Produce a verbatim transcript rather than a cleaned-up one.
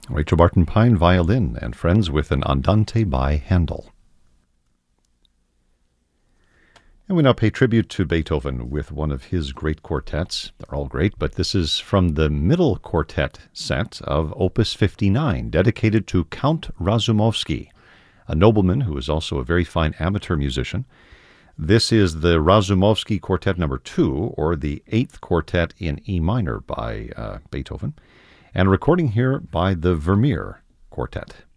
Rachel Barton Pine, violin, and Friends with an Andante by Handel. And we now pay tribute to Beethoven with one of his great quartets. They're all great, but this is from the middle quartet set of Opus fifty-nine, dedicated to Count Razumovsky, a nobleman who is also a very fine amateur musician. This is the Razumovsky Quartet number two, or the eighth quartet in E minor by uh, Beethoven, and a recording here by the Vermeer Quartet.